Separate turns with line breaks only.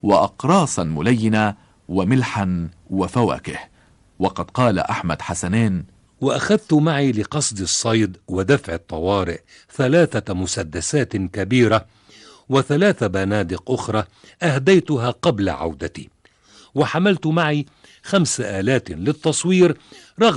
وأقراصا ملينة وملحا وفواكه. وقد قال أحمد حسنين:
وأخذت معي لقصد الصيد ودفع الطوارئ 3 مسدسات كبيرة و3 بنادق أخرى أهديتها قبل عودتي، وحملت معي 5 آلات للتصوير رغم